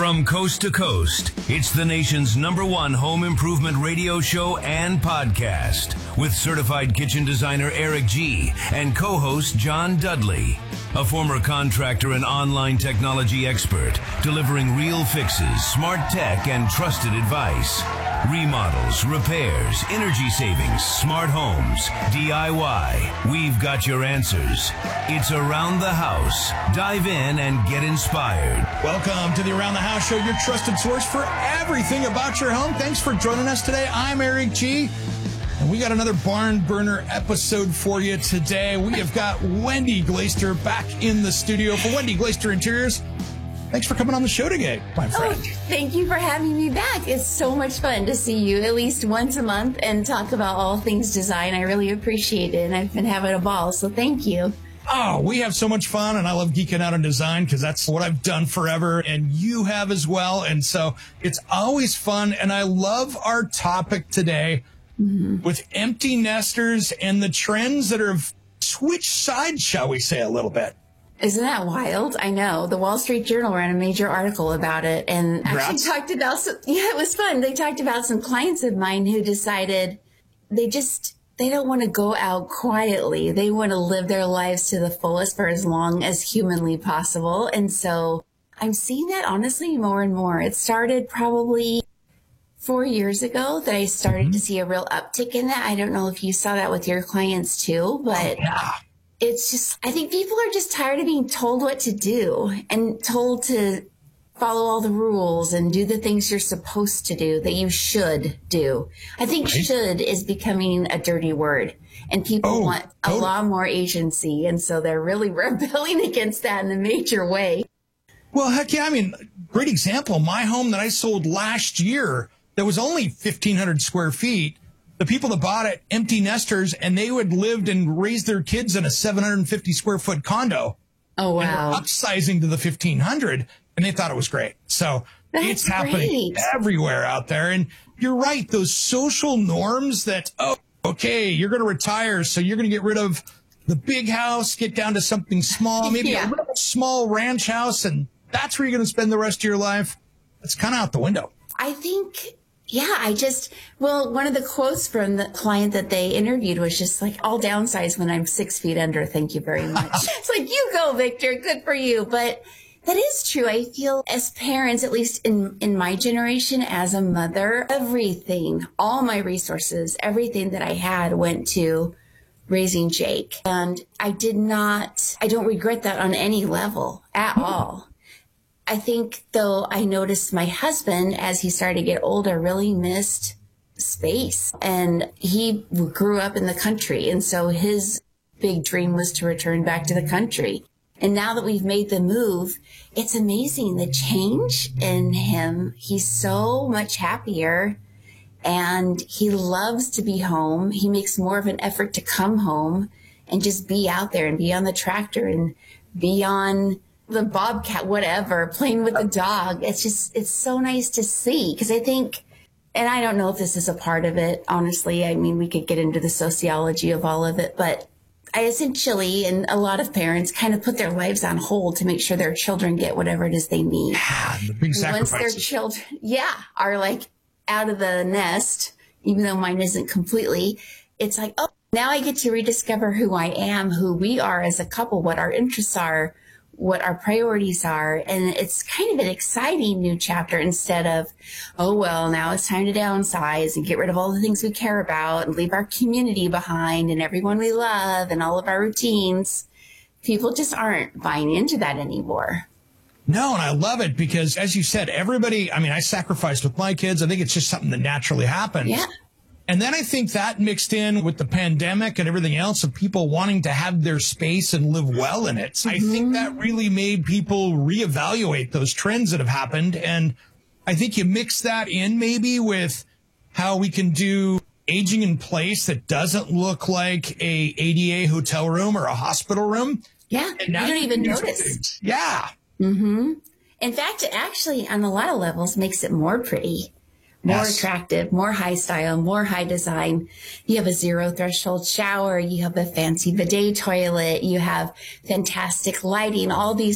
From coast to coast, it's the nation's #1 home improvement radio show and podcast with certified kitchen designer Eric G. and co-host John Dudley, a former contractor and online technology expert, delivering real fixes, smart tech, and trusted advice. Remodels, repairs, energy savings, smart homes, DIY. We've got your answers. It's Around the House. Dive in and get inspired. Welcome to the Around the House show, your trusted source for everything about your home. Thanks for joining us today. I'm Eric G. And we got another barn burner episode for you today. We have got Wendy Glaister back in the studio for Wendy Glaister Interiors. Thanks for coming on the show today, my friend. Oh, thank you for having me back. It's so much fun to see you at least once a month and talk about all things design. I really appreciate it, and I've been having a ball, so thank you. Oh, we have so much fun, and I love geeking out on design because that's what I've done forever, and you have as well. And so it's always fun, and I love our topic today with empty nesters and the trends that have switched sides, shall we say, a little bit. Isn't that wild? I know. The Wall Street Journal ran a major article about it and actually talked about it was fun. They talked about some clients of mine who decided they don't want to go out quietly. They want to live their lives to the fullest for as long as humanly possible. And so I'm seeing that honestly more and more. It started probably 4 years ago that I started to see a real uptick in that. I don't know if you saw that with your clients too, but it's just, I think people are just tired of being told what to do and told to follow all the rules and do the things you're supposed to do, that you should do. I think should is becoming a dirty word, and people want a lot more agency. And so they're really rebelling against that in a major way. Well, heck yeah. I mean, great example. My home that I sold last year, that was only 1,500 square feet. The people that bought it, empty nesters, and they would lived and raised their kids in a 750 square foot condo. Oh, wow. And were upsizing to the 1,500, and they thought it was great. So it's happening everywhere out there. And you're right. Those social norms that, you're going to retire, so you're going to get rid of the big house, get down to something small, maybe a little small ranch house, and that's where you're going to spend the rest of your life. It's kind of out the window. I think... Yeah, one of the quotes from the client that they interviewed was just like, I'll downsize when I'm 6 feet under. Thank you very much. It's like, you go, Victor. Good for you. But that is true. I feel as parents, at least in my generation, as a mother, everything, all my resources, everything that I had went to raising Jake. And I don't regret that on any level at all. I think, though, I noticed my husband, as he started to get older, really missed space. And he grew up in the country. And so his big dream was to return back to the country. And now that we've made the move, it's amazing the change in him. He's so much happier, and he loves to be home. He makes more of an effort to come home and just be out there and be on the tractor and be on the bobcat, whatever, playing with the dog. It's so nice to see, because I think, and I don't know if this is a part of it, honestly. I mean, we could get into the sociology of all of it, but I essentially, and a lot of parents kind of put their lives on hold to make sure their children get whatever it is they need. Yeah, the big sacrifices. Once their children, are like out of the nest, even though mine isn't completely, it's like, now I get to rediscover who I am, who we are as a couple, what our interests are, what our priorities are. And it's kind of an exciting new chapter instead of, now it's time to downsize and get rid of all the things we care about and leave our community behind and everyone we love and all of our routines. People just aren't buying into that anymore. No, and I love it because, as you said, I sacrificed with my kids. I think it's just something that naturally happens. Yeah. And then I think that mixed in with the pandemic and everything else of people wanting to have their space and live well in it. I think that really made people reevaluate those trends that have happened. And I think you mix that in maybe with how we can do aging in place that doesn't look like a ADA hotel room or a hospital room. Yeah. And now you don't even notice. Yeah. In fact, it actually, on a lot of levels, makes it more pretty. More attractive, more high style, more high design. You have a zero threshold shower. You have a fancy bidet toilet. You have fantastic lighting, all these